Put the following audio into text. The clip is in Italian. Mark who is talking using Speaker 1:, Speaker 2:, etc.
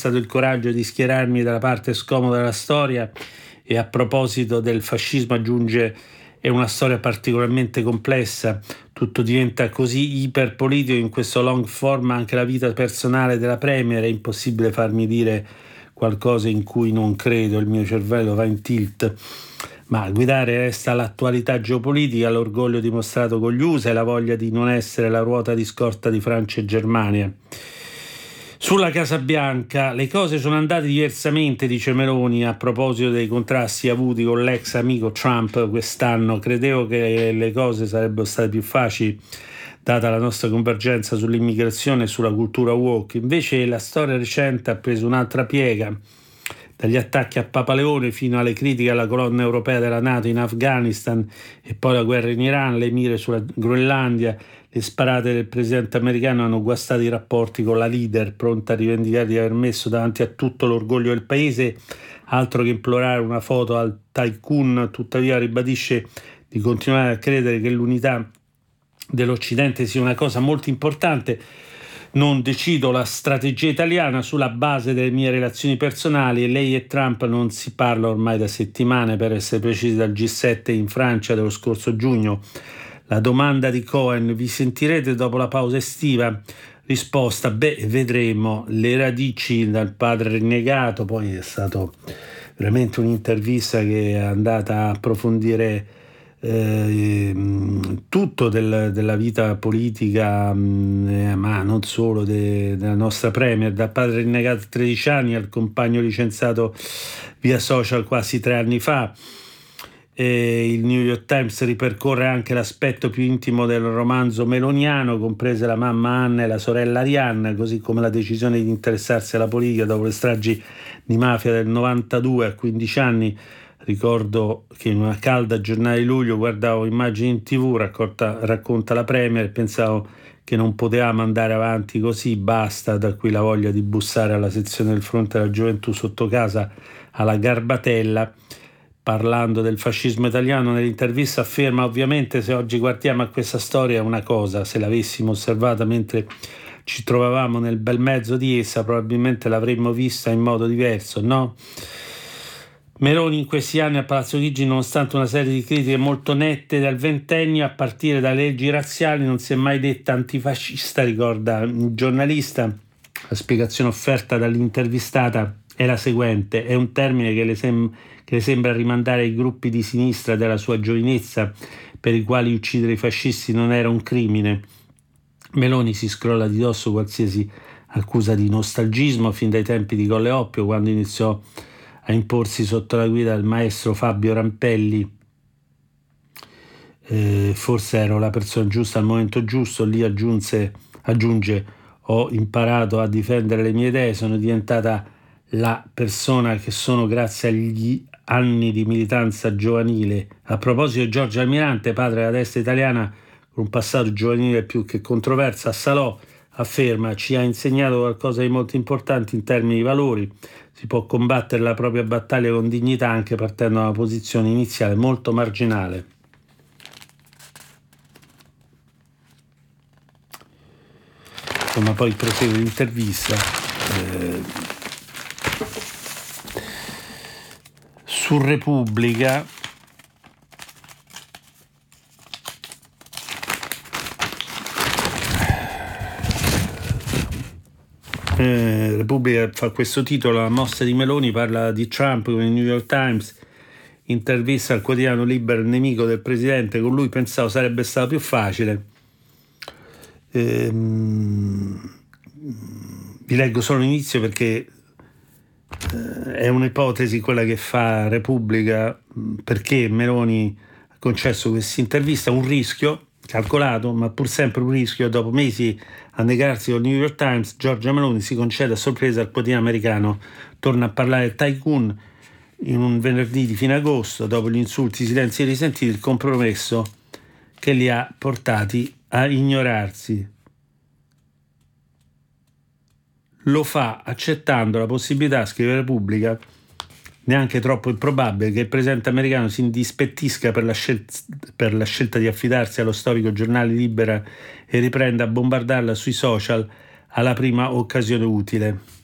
Speaker 1: stato il coraggio di schierarmi dalla parte scomoda della storia e a proposito del fascismo aggiunge: è una storia particolarmente complessa, tutto diventa così iperpolitico in questo long form, anche la vita personale della Premier, è impossibile farmi dire qualcosa in cui non credo, il mio cervello va in tilt. Ma guidare resta l'attualità geopolitica, l'orgoglio dimostrato con gli USA e la voglia di non essere la ruota di scorta di Francia e Germania. Sulla Casa Bianca le cose sono andate diversamente, dice Meloni a proposito dei contrasti avuti con l'ex amico Trump quest'anno. Credevo che le cose sarebbero state più facili data la nostra convergenza sull'immigrazione e sulla cultura woke. Invece la storia recente ha preso un'altra piega, dagli attacchi a Papa Leone fino alle critiche alla colonna europea della NATO in Afghanistan e poi la guerra in Iran, le mire sulla Groenlandia. Le sparate del presidente americano hanno guastato i rapporti con la leader, pronta a rivendicare di aver messo davanti a tutto l'orgoglio del paese, altro che implorare una foto al tycoon. Tuttavia ribadisce di continuare a credere che l'unità dell'Occidente sia una cosa molto importante. Non decido la strategia italiana sulla base delle mie relazioni personali e lei e Trump non si parla ormai da settimane, per essere precisi dal G7 in Francia dello scorso giugno. La domanda di Cohen: vi sentirete dopo la pausa estiva? Risposta: vedremo. Le radici dal padre rinnegato. Poi è stato veramente un'intervista che è andata a approfondire tutto della vita politica, ma non solo della nostra Premier, dal padre rinnegato a 13 anni al compagno licenziato via social quasi 3 anni fa. Il New York Times ripercorre anche l'aspetto più intimo del romanzo meloniano, comprese la mamma Anna e la sorella Arianna, così come la decisione di interessarsi alla politica dopo le stragi di mafia del 92 a 15 anni. Ricordo che in una calda giornata di luglio guardavo immagini in TV, racconta la Premier, e pensavo che non potevamo andare avanti così, basta, da qui la voglia di bussare alla sezione del Fronte della Gioventù sotto casa alla Garbatella. Parlando del fascismo italiano, nell'intervista afferma: ovviamente se oggi guardiamo a questa storia è una cosa, se l'avessimo osservata mentre ci trovavamo nel bel mezzo di essa probabilmente l'avremmo vista in modo diverso, no? Meloni in questi anni a Palazzo Chigi, nonostante una serie di critiche molto nette dal ventennio, a partire dalle leggi razziali, non si è mai detta antifascista, ricorda il giornalista. La spiegazione offerta dall'intervistata è la seguente: è un termine che le sembra rimandare ai gruppi di sinistra della sua giovinezza, per i quali uccidere i fascisti non era un crimine. Meloni si scrolla di dosso qualsiasi accusa di nostalgismo fin dai tempi di Colle Oppio, quando iniziò a imporsi sotto la guida del maestro Fabio Rampelli. Forse ero la persona giusta al momento giusto. Lì aggiunge: ho imparato a difendere le mie idee, sono diventata la persona che sono grazie agli anni di militanza giovanile. A proposito di Giorgio Almirante, padre della destra italiana con un passato giovanile più che controverso, a Salò afferma: ci ha insegnato qualcosa di molto importante in termini di valori. Si può combattere la propria battaglia con dignità anche partendo da una posizione iniziale molto marginale. Insomma, poi prosegue l'intervista. Su Repubblica Repubblica fa questo titolo: la mossa di Meloni, parla di Trump con il New York Times, intervista al quotidiano Libero, il nemico del presidente, con lui pensavo sarebbe stato più facile. Vi leggo solo l'inizio perché è un'ipotesi quella che fa Repubblica, perché Meloni ha concesso questa intervista, un rischio calcolato, ma pur sempre un rischio. Dopo mesi a negarsi con il New York Times, Giorgia Meloni si concede a sorpresa al quotidiano americano, torna a parlare del tycoon in un venerdì di fine agosto, dopo gli insulti, i silenzi risentiti, il compromesso che li ha portati a ignorarsi. Lo fa accettando la possibilità, scrive Repubblica, neanche troppo improbabile, che il presidente americano si indispettisca per la scelta di affidarsi allo storico giornale Libera e riprenda a bombardarla sui social alla prima occasione utile.